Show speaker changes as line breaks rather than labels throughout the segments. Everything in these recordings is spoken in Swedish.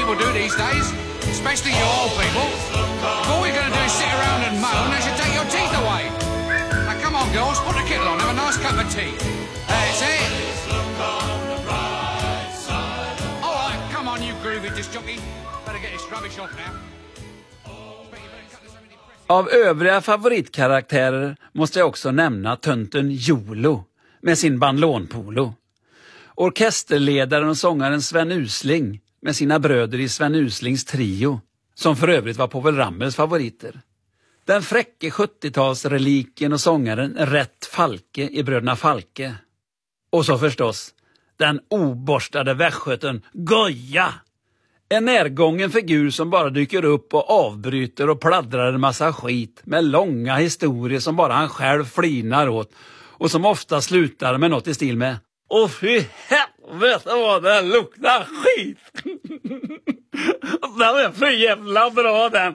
people do these days, especially you old people. If all you're going to do is sit around and moan, they should take your teeth away. Now come on, girls, put the kettle on, have a nice cup of tea. That's it. All right, come on, you groovy disc jockey. Better get this rubbish off now.
Av övriga favoritkaraktärer måste jag också nämna tönten Jolo med sin bandlånpolo. Orkesterledaren och sångaren Sven Usling med sina bröder i Sven Uslings trio, som för övrigt var Povel Ramels favoriter. Den fräcke 70-talsreliken och sångaren Rätt Falke i Bröderna Falke. Och så förstås, den oborstade västgöten Goja. En närgången figur som bara dyker upp och avbryter och pladdrar en massa skit med långa historier som bara han själv flinar åt och som ofta slutar med något i stil med "Åh fy helvete vad den luktar skit!" Den är för jävla bra den.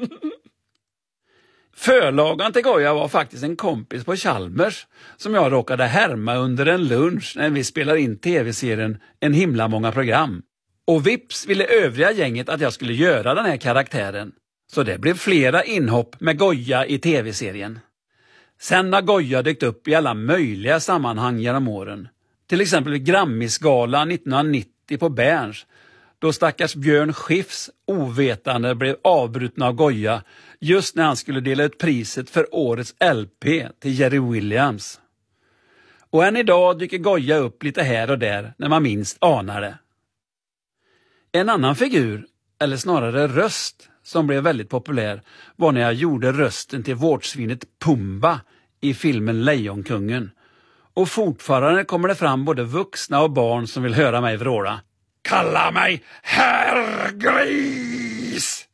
Förlagan till Goja var faktiskt en kompis på Chalmers som jag råkade härma under en lunch när vi spelade in tv-serien En himla många program. Och vips ville övriga gänget att jag skulle göra den här karaktären. Så det blev flera inhopp med Goja i tv-serien. Sen har Goja dykt upp i alla möjliga sammanhang genom åren. Till exempel Grammisgalan 1990 på Berns, då stackars Björn Skifs ovetande blev avbruten av Goja just när han skulle dela ut priset för årets LP till Jerry Williams. Och än idag dyker Goja upp lite här och där när man minst anar det. En annan figur, eller snarare röst, som blev väldigt populär var när jag gjorde rösten till vårdsvinet Pumba i filmen Lejonkungen. Och fortfarande kommer det fram både vuxna och barn som vill höra mig vråla: "Kalla mig herr Gris!"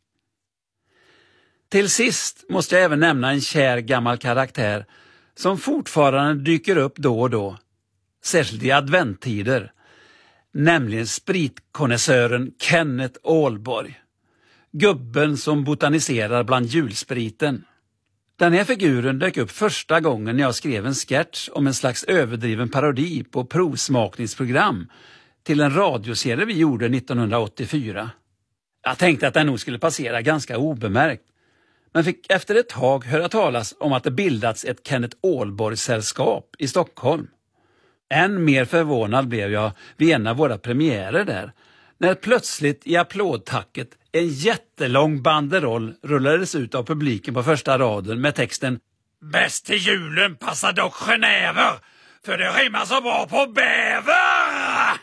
Till sist måste jag även nämna en kär gammal karaktär som fortfarande dyker upp då och då, särskilt i adventtider, nämligen spritkonnässören Kenneth Ålborg. Gubben som botaniserar bland julspriten. Den här figuren dök upp första gången när jag skrev en sketch om en slags överdriven parodi på provsmakningsprogram till en radioserie vi gjorde 1984. Jag tänkte att den nog skulle passera ganska obemärkt, men fick efter ett tag höra talas om att det bildats ett Kenneth Ålborg-sällskap i Stockholm. Än mer förvånad blev jag vid en av våra premiärer där, när plötsligt i applådtacket en jättelång banderoll rullades ut av publiken på första raden med texten "Bäst till julen passar dock Genèver, för det rimmar så bra på bäver!"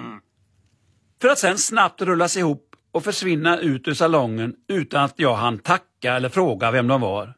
För att sen snabbt rullas ihop och försvinna ut ur salongen utan att jag hann tacka eller fråga vem de var.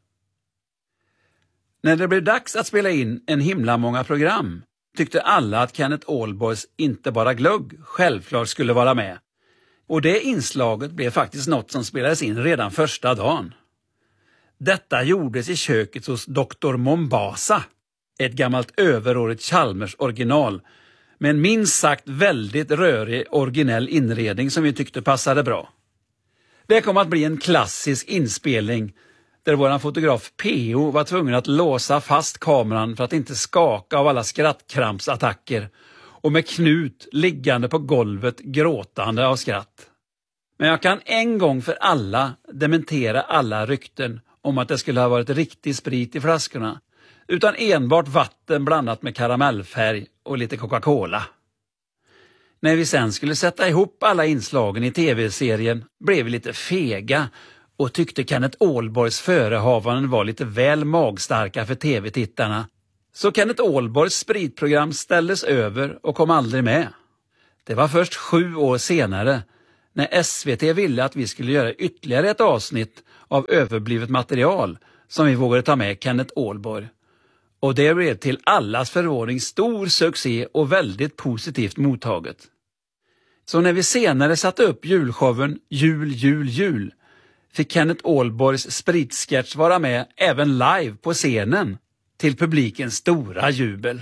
När det blev dags att spela in En himla många program tyckte alla att Kenneth Ålborgs Inte bara glögg självklart skulle vara med. Och det inslaget blev faktiskt något som spelades in redan första dagen. Detta gjordes i köket hos Dr. Mombasa, ett gammalt överårigt Chalmers original, med en minst sagt väldigt rörig originell inredning som vi tyckte passade bra. Det kom att bli en klassisk inspelning där våran fotograf P.O. var tvungen att låsa fast kameran för att inte skaka av alla skrattkrampsattacker och med Knut liggande på golvet gråtande av skratt. Men jag kan en gång för alla dementera alla rykten om att det skulle ha varit riktig sprit i flaskorna, utan enbart vatten blandat med karamellfärg och lite Coca-Cola. När vi sen skulle sätta ihop alla inslagen i tv-serien blev vi lite fega och tyckte Kenneth Ålborgs förehavanden var lite väl magstarka för tv-tittarna. Så Kenneth Ålborgs spritprogram ställdes över och kom aldrig med. Det var först 7 år senare, när SVT ville att vi skulle göra ytterligare ett avsnitt av överblivet material, som vi vågade ta med Kenneth Ålborg. Och det blev till allas förvåning stor succé och väldigt positivt mottaget. Så när vi senare satte upp julshowen Jul, jul, jul fick Kenneth Ålborgs spritsketch vara med även live på scenen till publikens stora jubel.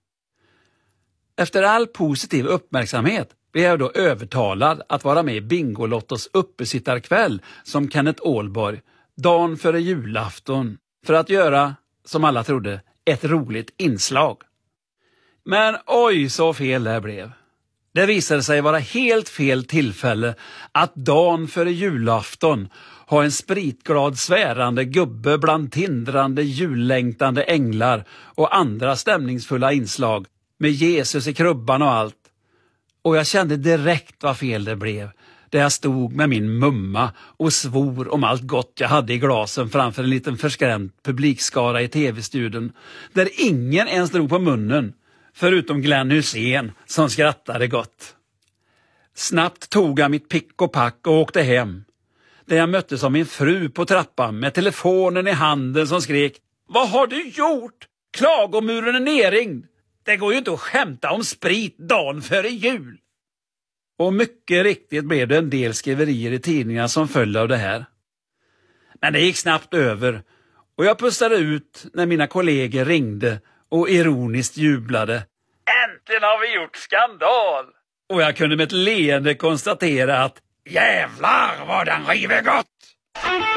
Efter all positiv uppmärksamhet blev jag då övertalad att vara med i Bingolottos uppesittarkväll som Kenneth Ålborg dagen före julafton för att göra, som alla trodde, ett roligt inslag. Men oj så fel det blev. Det visade sig vara helt fel tillfälle att dagen före julafton ha en spritglad svärande gubbe bland tindrande jullängtande änglar och andra stämningsfulla inslag med Jesus i krubban och allt. Och jag kände direkt vad fel det blev, där jag stod med min mumma och svor om allt gott jag hade i glasen framför en liten förskrämd publikskara i tv-studion, där ingen ens drog på munnen, förutom Glenn Hussein som skrattade gott. Snabbt tog jag mitt pick och pack och åkte hem, där jag möttes av min fru på trappan med telefonen i handen som skrek: "Vad har du gjort? Klagomuren är neringd! Det går ju inte att skämta om sprit dagen före jul!" Och mycket riktigt blev det en del skriverier i tidningarna som följde av det här. Men det gick snabbt över och jag pustade ut när mina kollegor ringde och ironiskt jublade: "Äntligen har vi gjort skandal!" Och jag kunde med ett leende konstatera att jävlar vad den river gott!